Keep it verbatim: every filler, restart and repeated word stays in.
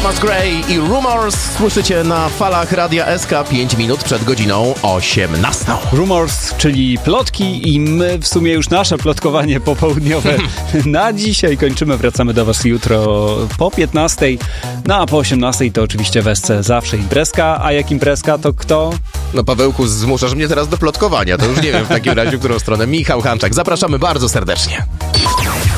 Thomas Gray i Rumors słyszycie na falach Radia S K pięć minut przed godziną osiemnastą. Rumors, czyli plotki i my w sumie już nasze plotkowanie popołudniowe na dzisiaj kończymy. Wracamy do was jutro po piętnastej, no a po osiemnastej to oczywiście w S C zawsze imprezka, a jak imprezka to kto? No Pawełku, zmuszasz mnie teraz do plotkowania, to już nie wiem w takim razie, w którą stronę. Michał Hanczak, zapraszamy bardzo serdecznie.